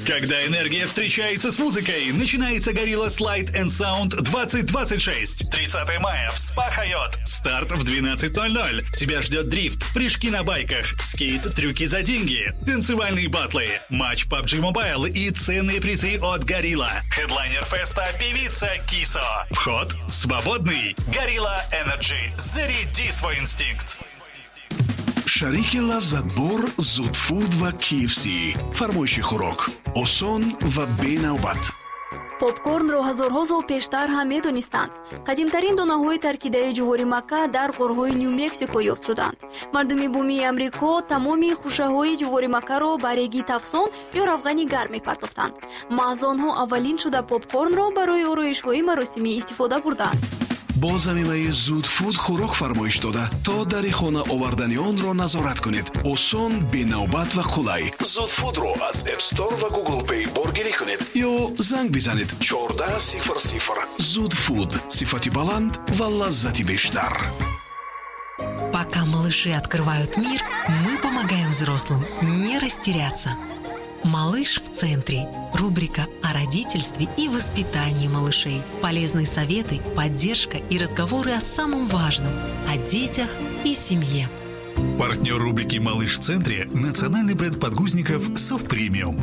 Когда энергия встречается с музыкой, начинается Gorilla Slide and Sound 2026. 30 мая в Спа Хайот. Старт в 12:00. Тебя ждет дрифт, прыжки на байках, скейт, трюки за деньги, танцевальные батлы, матч PUBG Mobile и ценные призы от Gorilla. Хедлайнер феста — певица Кисо. Вход свободный. Gorilla Energy. Заряди свой инстинкт. шарики лаззатбор Зудфуд ва KFC. фармоиши хӯрок осон ва бенавбат. попкорнро ҳазорҳо сол пештар ҳам медонистанд. қадимтарин донаҳои таркидаи ҷувори макка дар ғорҳои Нью-Мексико ёфт шуданд. Мардуми бумии Амрико тамоми хушаҳои ҷувори маккаро ба реги тафсон ё равғани гарм мепартофтанд. Маҳз онҳо аввалин шуда попкорнро барои ороишҳои маросимӣ истифода бурданд. бо заминаи Зудфуд хӯрок фармоиш дода, то дари хона овардани онро назорат кунед. осон, бенавбат ва қулай. Зудфудро аз App Store ва Google Play боргирӣ кунед ё занг бизанед 1400. Зудфуд. сифати баланд ва лаззати бештар. Пока малыши открывают мир, мы помогаем взрослым не растеряться. «Малыш в центре» – рубрика о родительстве и воспитании малышей. Полезные советы, поддержка и разговоры о самом важном – о детях и семье. Партнер рубрики «Малыш в центре» – национальный бренд подгузников «Софт Премиум».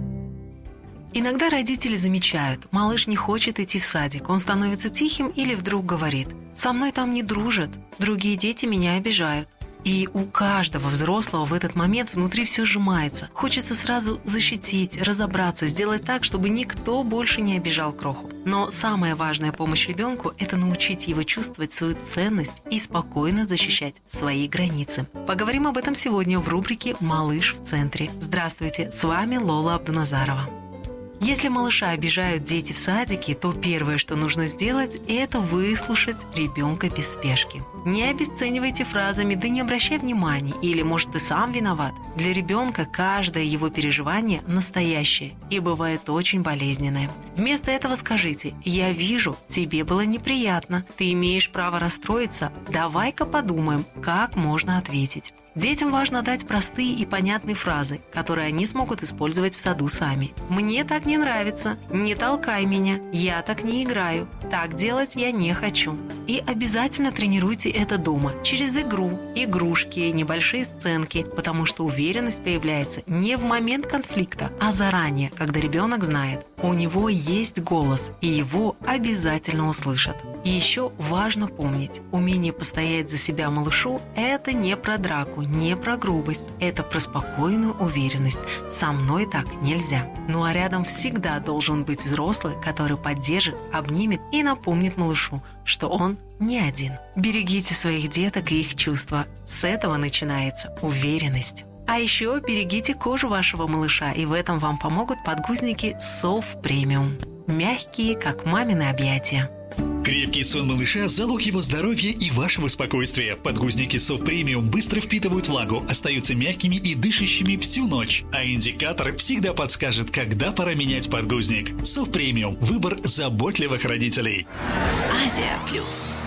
Иногда родители замечают, малыш не хочет идти в садик, он становится тихим или вдруг говорит: «Со мной там не дружат, другие дети меня обижают». И у каждого взрослого в этот момент внутри все сжимается. Хочется сразу защитить, разобраться, сделать так, чтобы никто больше не обижал кроху. Но самая важная помощь ребенку – это научить его чувствовать свою ценность и спокойно защищать свои границы. Поговорим об этом сегодня в рубрике «Малыш в центре». Здравствуйте, с вами Лола Абдуназарова. Если малыша обижают дети в садике, то первое, что нужно сделать, это выслушать ребенка без спешки. Не обесценивайте фразами «да не обращай внимания» или «может, ты сам виноват». Для ребенка каждое его переживание настоящее и бывает очень болезненное. Вместо этого скажите: «Я вижу, тебе было неприятно, ты имеешь право расстроиться, давай-ка подумаем, как можно ответить». Детям важно дать простые и понятные фразы, которые они смогут использовать в саду сами. «Мне так не нравится», «Не толкай меня», «Я так не играю», «Так делать я не хочу». И обязательно тренируйте это дома, через игру, игрушки, небольшие сценки, потому что уверенность появляется не в момент конфликта, а заранее, когда ребенок знает, у него есть голос, и его обязательно услышат. И еще важно помнить, умение постоять за себя малышу – это не про драку, не про грубость, это про спокойную уверенность. Со мной так нельзя. Ну а рядом всегда должен быть взрослый, который поддержит, обнимет и напомнит малышу, что он не один. Берегите своих деток и их чувства. С этого начинается уверенность. А еще берегите кожу вашего малыша, и в этом вам помогут подгузники Soft Premium. Мягкие, как мамины объятия. Крепкий сон малыша – залог его здоровья и вашего спокойствия. Подгузники Soft Premium быстро впитывают влагу, остаются мягкими и дышащими всю ночь. А индикатор всегда подскажет, когда пора менять подгузник. Soft Premium – выбор заботливых родителей. Азия Плюс.